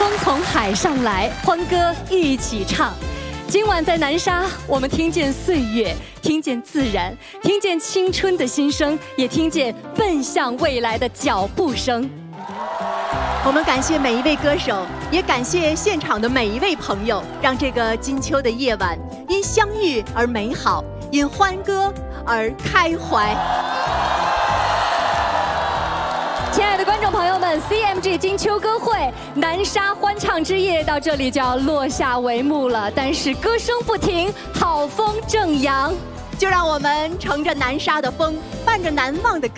风从海上来，欢歌一起唱。今晚在南沙，我们听见岁月，听见自然，听见青春的心声，也听见奔向未来的脚步声。 我们感谢每一位歌手，也感谢现场的每一位朋友，让这个金秋的夜晚因相遇而美好，因欢歌而开怀。 亲爱的观众朋友们 ，CMG 金秋歌会南沙欢唱之夜到这里就要落下帷幕了，但是歌声不停，好风正扬， 就让我们乘着南沙的风，伴着难忘的歌。